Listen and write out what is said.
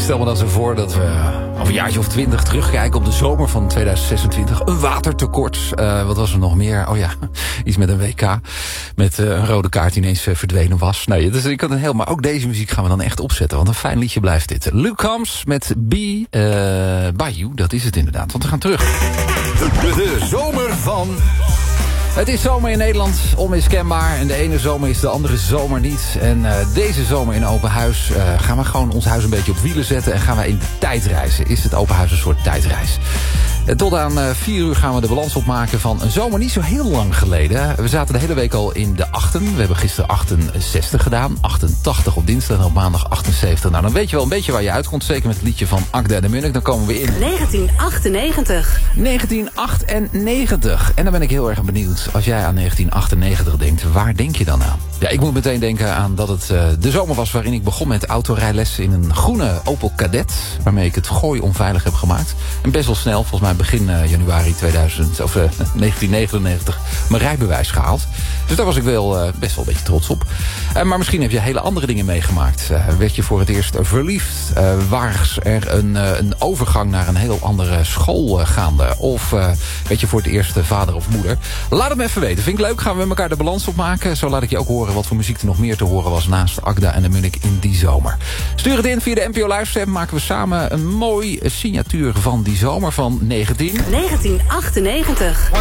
stel me dan zo voor dat we over een jaartje of 20 terugkijken op de zomer van 2026. Een watertekort. Wat was er nog meer? Oh ja, iets met een WK. Met een rode kaart die ineens verdwenen was. Nee, dus ik kan het heel, maar ook deze muziek gaan we dan echt opzetten. Want een fijn liedje blijft dit. Luke Combs met By You. Dat is het inderdaad, want we gaan terug. De zomer van... Het is zomer in Nederland, onmiskenbaar. En de ene zomer is de andere zomer niet. En deze zomer in Open Huis gaan we gewoon ons huis een beetje op wielen zetten. En gaan we in de tijd reizen. Is het Open Huis een soort tijdreis? Tot aan 4 uur gaan we de balans opmaken van een zomer niet zo heel lang geleden. We zaten de hele week al in de 8e. We hebben gisteren 68 gedaan. 88 op dinsdag en op maandag 78. Nou, dan weet je wel een beetje waar je uitkomt. Zeker met het liedje van Agda en de Munnik. Dan komen we in 1998. 1998. En dan ben ik heel erg benieuwd. Als jij aan 1998 denkt, waar denk je dan aan? Ja, ik moet meteen denken aan dat het de zomer was waarin ik begon met autorijlessen in een groene Opel Kadett. Waarmee ik het gooi onveilig heb gemaakt. En best wel snel, volgens mij begin januari 1999, mijn rijbewijs gehaald. Dus daar was ik wel best wel een beetje trots op. Maar misschien heb je hele andere dingen meegemaakt. Werd je voor het eerst verliefd? Was er een overgang naar een heel andere school gaande? Of werd je voor het eerst vader of moeder? Laat het me even weten. Vind ik leuk. Gaan we met elkaar de balans opmaken. Zo laat ik je ook horen wat voor muziek er nog meer te horen was naast Agda en de Munnik in die zomer. Stuur het in via de NPO Livestream. Maken we samen een mooi signatuur van die zomer van 1998.